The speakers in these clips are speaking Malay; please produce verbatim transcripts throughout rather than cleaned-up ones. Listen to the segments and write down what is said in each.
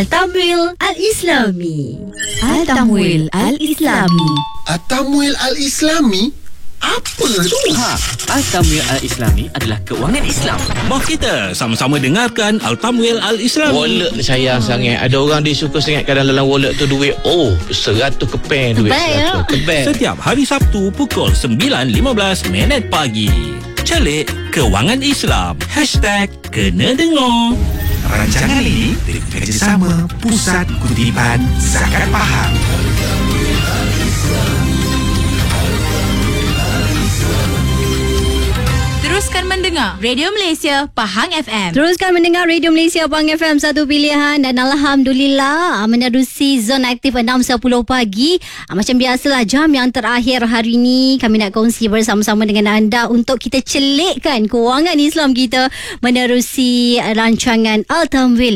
Al-Tamwil Al-Islami. Al-Tamwil Al-Islami. Al-Tamwil Al-Islami? Apa tu? Ha, Al-Tamwil Al-Islami adalah keuangan Islam. Mari kita sama-sama dengarkan Al-Tamwil Al-Islami. Wallet ni sayang sangat. Ada orang dia suka sangat kadang dalam wallet tu duit. Oh, seratus keping duit. Tebal, seratus keping. Setiap hari Sabtu pukul sembilan lima belas minit pagi. Celik Kewangan Islam. Hashtag Kena Dengar. Rancangan ini dari kerjasama Pusat Kutipan Zakat Pahang. Teruskan mendengar Radio Malaysia Pahang F M. Teruskan mendengar Radio Malaysia Pahang F M, satu pilihan. Dan Alhamdulillah menerusi zon aktif enam sepuluh pagi. Macam biasalah, jam yang terakhir hari ini kami nak kongsi bersama-sama dengan anda untuk kita celikkan kewangan Islam kita menerusi rancangan Al-Tamwil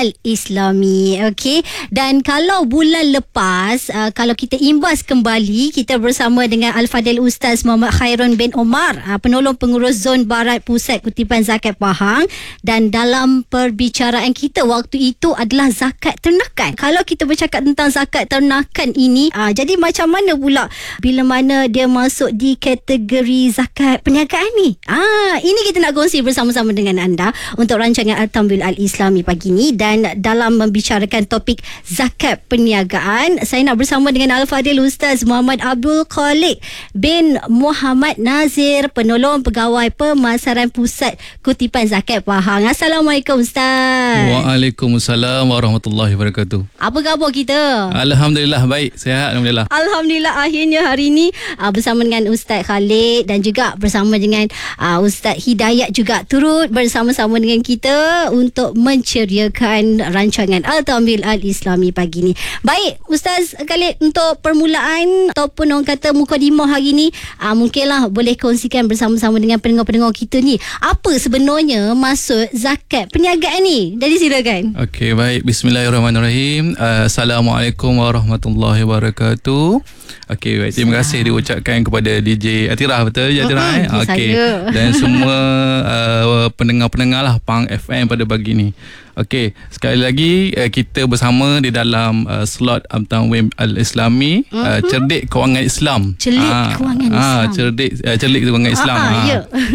Al-Islami. Okey. Dan kalau bulan lepas, uh, kalau kita imbas kembali, kita bersama dengan Al-Fadil Ustaz Muhammad Khairun bin Omar, uh, penolong pengurus Zon Barat Pusat Kutipan Zakat Pahang. Dan dalam perbicaraan kita waktu itu adalah zakat ternakan. Kalau kita bercakap tentang zakat ternakan ini, aa, jadi macam mana pula bila mana dia masuk di kategori zakat perniagaan ni? Ah, ini kita nak kongsi bersama-sama dengan anda untuk rancangan Al-Tamwil Al-Islami pagi ni. Dan dalam membicarakan topik zakat perniagaan, saya nak bersama dengan Al-Fadil Ustaz Muhammad Abdul Khalik bin Muhammad Nazir, penolong pegawai Pemasaran Pusat Kutipan Zakat Pahang. Assalamualaikum Ustaz. Waalaikumsalam warahmatullahi wabarakatuh. Apa khabar kita? Alhamdulillah baik, sihat alhamdulillah. Alhamdulillah, akhirnya hari ini uh, bersama dengan Ustaz Khalid dan juga bersama dengan uh, Ustaz Hidayat juga turut bersama-sama dengan kita untuk menceriakan rancangan Al-Tamwil Al-Islami pagi ni. Baik Ustaz Khalid, untuk permulaan ataupun orang kata mukadimah hari ni, uh, mungkinlah boleh kongsikan bersama-sama dengan pendengar-pendengar kita ni, apa sebenarnya maksud zakat perniagaan ni? Jadi silakan. Okey, baik. Bismillahirrahmanirrahim. Uh, Assalamualaikum warahmatullahi wabarakatuh. Okey, baik. Terima kasih diucapkan kepada D J Atirah, betul je Atirah? Mm-hmm, eh? Okey. Dan semua uh, pendengar-pendengar lah Pahang F M pada pagi ni. Okey, sekali lagi uh, kita bersama di dalam uh, slot Al-Tamwil Al-Islami, mm-hmm. uh, cerdik kewangan Islam. Celik ah, kewangan ah, Islam. Cerdik uh, celik kewangan Islam. Ah, ah, ah. ya.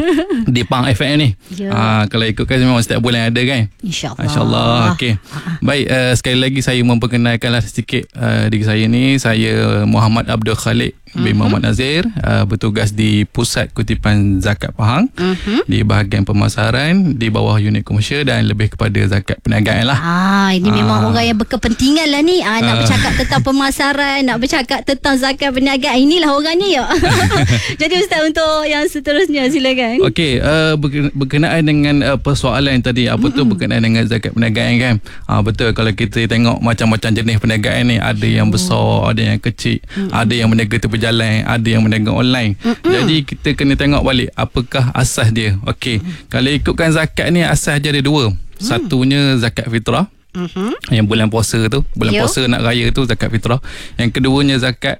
Di Pahang F M ni. Ya. Ah, kalau ikutkan memang setiap bulan ada kan? InsyaAllah. InsyaAllah. Okey. Baik, uh, sekali lagi saya memperkenalkanlah sedikit uh, diri saya ni. Saya Muhammad Abdul Khalik bin uh-huh. Muhammad Nazir, uh, bertugas di Pusat Kutipan Zakat Pahang, uh-huh. di bahagian pemasaran di bawah unit komersial dan lebih kepada zakat perniagaan lah. Ah, ini ah. memang orang yang berkepentingan lah ni. Ah, nak Ah. bercakap tentang pemasaran, nak bercakap tentang zakat perniagaan. Inilah orangnya ya. Jadi Ustaz, untuk yang seterusnya silakan. Okey, uh, berkenaan dengan uh, persoalan tadi, apa mm-hmm. tu berkenaan dengan zakat perniagaan kan? Ah, betul, kalau kita tengok macam-macam jenis perniagaan ni, ada yang besar, ada yang kecil, mm-hmm. ada yang berniaga tepi jalan, ada yang berniaga online. Mm-hmm. Jadi kita kena tengok balik apakah asas dia. Okey, mm-hmm. kalau ikutkan zakat ni asas dia ada dua. Mm. Satunya zakat fitrah. Mm-hmm. Yang bulan puasa tu, bulan Yo. puasa nak raya tu zakat fitrah. Yang keduanya zakat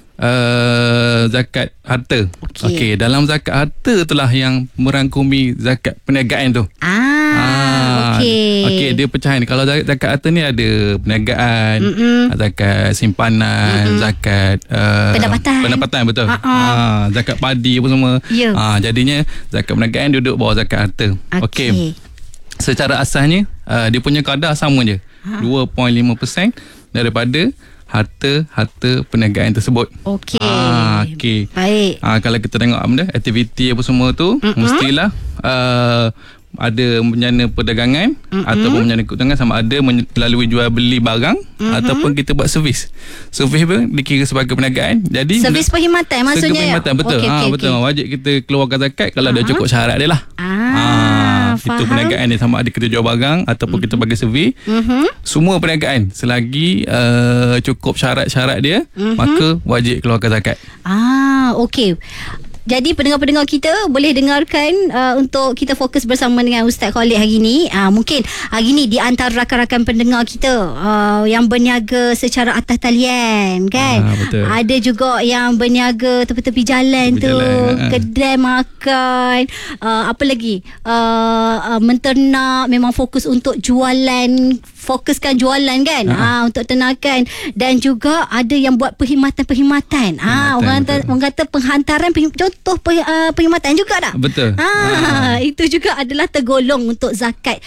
Uh, zakat harta. Okey, okay, dalam zakat harta itulah yang merangkumi zakat perniagaan tu. Ah, ah okey. Okey, dia pecahan. Kalau zakat harta ni ada perniagaan, mm-mm. zakat simpanan, mm-mm. zakat uh, pendapatan. Pendapatan betul. Uh-uh. Ah, zakat padi apa semua. Yeah. Ah, jadinya zakat perniagaan duduk bawah zakat harta. Okey. Okay. Secara asasnya uh, dia punya kadar sama je. Ha. dua perpuluhan lima peratus daripada harta-harta perniagaan tersebut. Okey. Ah, okey. Baik. Ah, kalau kita tengok benda aktiviti apa semua tu, mm-hmm. mestilah uh, ada menjana perdagangan, mm-hmm. ataupun menjana keuntungan, sama ada melalui jual beli barang, mm-hmm. ataupun kita buat servis. Servis pun dikira sebagai perniagaan. Jadi servis perkhidmatan maksudnya. Servis perkhidmatan, betul. Okay, ha, okay, betul. Okay. Wajib kita keluarkan zakat kalau uh-huh. dah cukup syarat dia lah. Ah. Ah. Itu perniagaan ni, sama ada kita jual barang ataupun mm-hmm. kita bagi servis. Mm-hmm. Semua perniagaan selagi uh, cukup syarat-syarat dia, mm-hmm. maka wajib keluarkan zakat. Ah, okey. Jadi pendengar-pendengar kita boleh dengarkan uh, untuk kita fokus bersama dengan Ustaz Khalid hari ni. Uh, mungkin hari ni di antara rakan-rakan pendengar kita uh, yang berniaga secara atas talian kan. Ah, betul. Ada juga yang berniaga tepi-tepi jalan tepi tu, jalan, kedai makan, uh, apa lagi? Uh, uh, menternak, memang fokus untuk jualan fokuskan jualan kan. Ha, untuk tenakan, dan juga ada yang buat perkhidmatan-perkhidmatan. Ha, orang kata, orang kata penghantaran contoh perkhidmatan juga tak? Betul. Ha, ha. Itu juga adalah tergolong untuk zakat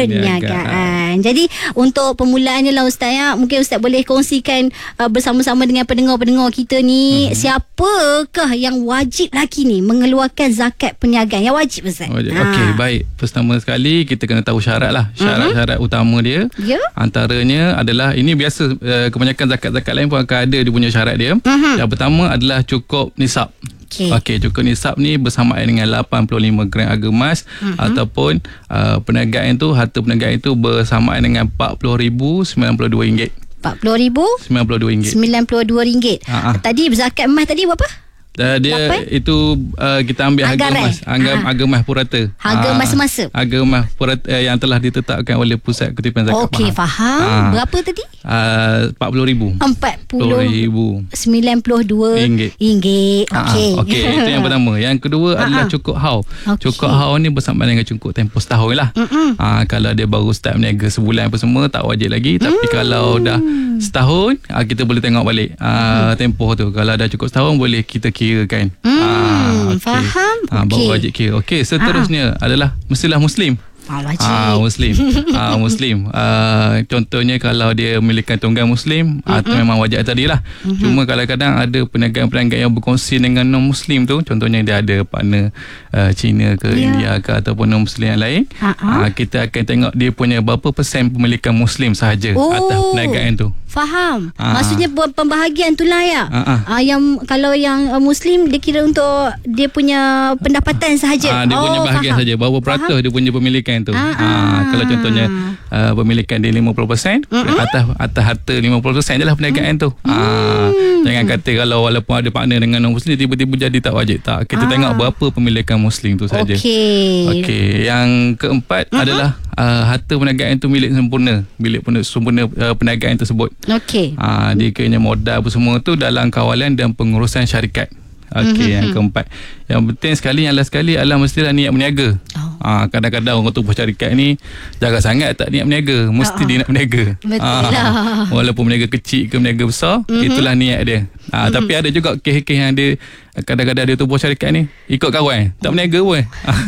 perniagaan. Jadi untuk permulaannya lah Ustaz ya, mungkin Ustaz boleh kongsikan uh, bersama-sama dengan pendengar-pendengar kita ni, hmm. siapakah yang wajib lagi ni mengeluarkan zakat perniagaan? Yang wajib Ustaz. Wajib. Ha. Okey, baik. Pertama sekali kita kena tahu syarat lah. Syarat-syarat uh-huh. utama dia. Ya. Antaranya adalah, ini biasa uh, kebanyakan zakat-zakat lain pun akan ada dia punya syarat dia. Uh-huh. Yang pertama adalah cukup nisab. Okey, okay, cukup nisab ni bersamaan dengan lapan puluh lima gram harga emas, uh-huh. ataupun uh, perniagaan tu, harta perniagaan itu bersamaan dengan empat puluh ribu sembilan puluh dua ringgit. empat puluh ribu sembilan puluh dua ringgit. sembilan puluh dua ringgit. Uh-huh. Tadi zakat emas tadi berapa? Uh, dia lapan? Itu uh, kita ambil harga emas, harga, harga emas purata. Harga emas semasa. Harga emas purata uh, yang telah ditetapkan oleh Pusat Kutipan Zakat Pahang. Okey, faham. Uh, Berapa tadi? Uh, empat puluh ribu. empat puluh ribu. sembilan puluh dua ringgit. Okey. Okey, itu yang pertama. Yang kedua uh-huh. adalah cukup haul. Okay. Cukup haul ni bersamaan dengan cukup tempoh setahun lah. Uh-uh. Uh, kalau dia baru start berniaga sebulan apa semua, tak wajib lagi. Tapi uh. kalau dah setahun, uh, kita boleh tengok balik uh, uh. tempoh tu. Kalau dah cukup setahun, boleh kita kirakan. Hmm, ah, okay. Faham. Ah, okay. Baru wajib kira. Okey, seterusnya ah. adalah mestilah Muslim. Ah, wajib. Ah, Muslim. ah, Muslim. Ah, contohnya kalau dia memiliki tunggang Muslim, mm-hmm. atau memang wajib tadi lah. Mm-hmm. Cuma kadang-kadang ada perniagaan-perniagaan yang berkongsi dengan non-Muslim tu. Contohnya dia ada partner uh, Cina ke, yeah. India ke, ataupun non-Muslim yang lain. Uh-huh. Ah, kita akan tengok dia punya berapa persen pemilikan Muslim sahaja oh. atas perniagaan tu. Faham. Ah. Maksudnya pembahagian tu lah ya. Ah, ah. Ah, yang kalau yang uh, Muslim dia kira untuk dia punya pendapatan sahaja. Ah, dia oh, punya bahagian sahaja. Berapa peratus dia punya pemilikan tu. Ah, ah. Kalau contohnya uh, pemilikan dia lima puluh peratus, mm-hmm. atas atas harta lima puluh peratus je lah perniagaan mm. tu. Ah, jangan kata kalau walaupun ada partner dengan non-Muslim tiba-tiba jadi tak wajib. Tak. Kita ah. tengok berapa pemilikan Muslim tu saja. Okey. Okey. Yang keempat mm-hmm. adalah uh, harta perniagaan tu milik sempurna. Milik sempurna uh, perniagaan tersebut. Okey. Ah, dia kena modal apa semua tu dalam kawalan dan pengurusan syarikat. Okey, mm-hmm. yang keempat. Yang penting sekali, yang last sekali adalah mestilah niat berniaga. Oh. Ah, kadang-kadang orang tubuh syarikat ni jaga sangat tak niat berniaga, mesti oh. dia nak berniaga. Betul ah, lah. Walaupun berniaga kecil ke berniaga besar, mm-hmm. itulah niat dia. Ah, mm-hmm. Tapi ada juga kes-kes yang dia kadang-kadang dia tubuh syarikat ni ikut kawan, tak berniaga pun.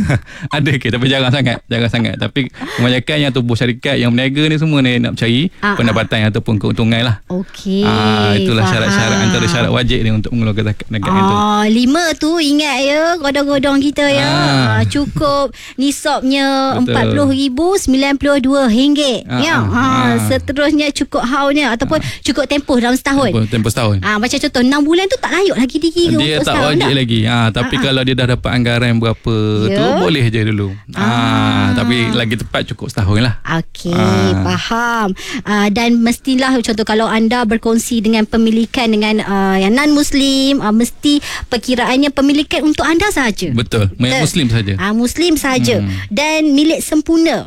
Ada ke, tapi jarang sangat, jarang sangat. Tapi kebanyakan yang tubuh syarikat yang berniaga ni semua ni nak cari ah, pendapatan ah. ataupun keuntungan lah. Okey. Ah, itulah faham. Syarat-syarat antara syarat wajib ni untuk mengeluarkan zakat perniagaan ah, tu. Lima tu ingat ya, godong-godong kita ya. Ah. Cukup nisabnya empat puluh ribu sembilan puluh dua ringgit. Ah, ya. Ah. Ah. Seterusnya cukup haulnya ataupun ah. cukup tempoh dalam setahun. Tempoh, tempoh setahun. Ah, macam contoh enam bulan tu tak layuk lagi dikira dia untuk tak wajib dah. Lagi. Ha, tapi ah. kalau dia dah dapat anggaran berapa yeah. tu boleh je dulu. Ah. Ha, tapi lagi tepat cukup setahun lah. Okey, ah. faham. Uh, dan mestilah contoh kalau anda berkongsi dengan pemilikan dengan uh, yang non-Muslim, uh, mesti perkiraannya pemilikan untuk anda sahaja. Betul. Betul. Muslim saja. Ah, Muslim saja. Hmm. Dan milik sempurna.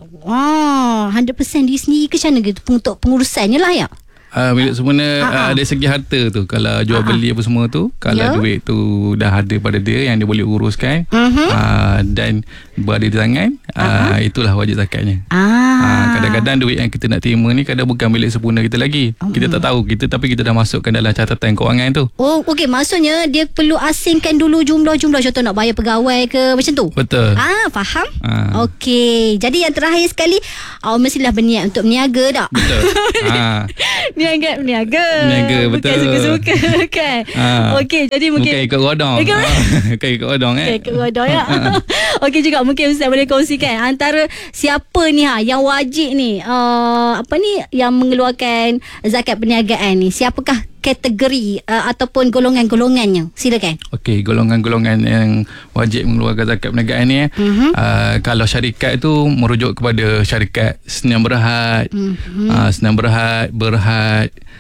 Wah, one hundred percent di sendiri ke macam mana gitu untuk pengurusannya lah ya? Uh, milik sempurna uh, dari segi harta tu, kalau jual uh-huh. beli apa semua tu, kalau yeah. duit tu dah ada pada dia yang dia boleh uruskan uh-huh. uh, dan berada di tangan, uh-huh. uh, itulah wajib zakatnya. Ah. Uh, kadang-kadang duit yang kita nak terima ni kadang bukan milik sempurna kita lagi. Uh-huh. Kita tak tahu kita, tapi kita dah masukkan dalam catatan kewangan tu. Oh, okey, maksudnya dia perlu asingkan dulu jumlah-jumlah, contoh nak bayar pegawai ke macam tu. Betul. Ah, faham? Uh. Okey. Jadi yang terakhir sekali, oh, mestilah berniat untuk berniaga tak? Betul. Ah. Niaga berniaga. Berniaga, betul. Bukan suka-suka kan. Ah. Okey, jadi mungkin bukan ikut rodong. Bukan ikut rodong eh. Okay, ikut rodong ya. Okey juga mungkin Ustaz boleh kongsikan antara siapa ni ha yang wajib ni uh, apa ni yang mengeluarkan zakat perniagaan ni. Siapakah kategori uh, ataupun golongan-golongannya? Silakan. Okey, golongan-golongan yang wajib mengeluarkan zakat perniagaan ni uh-huh. uh, kalau syarikat tu merujuk kepada syarikat Sdn Bhd, uh-huh. uh, Sdn Bhd, Berhad,